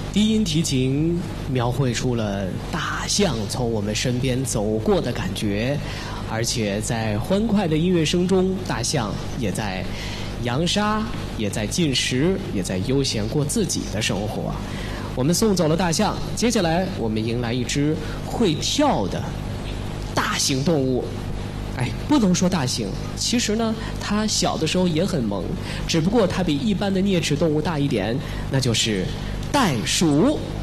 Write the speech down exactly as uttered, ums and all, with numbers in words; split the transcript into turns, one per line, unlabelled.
低音提琴描绘出了大象从我们身边走过的感觉，而且在欢快的音乐声中，大象也在扬沙，也在进食，也在悠闲过自己的生活。我们送走了大象，接下来我们迎来一只会跳的大型动物。哎，不能说大型，其实呢，它小的时候也很萌，只不过它比一般的啮齿动物大一点，那就是袋鼠。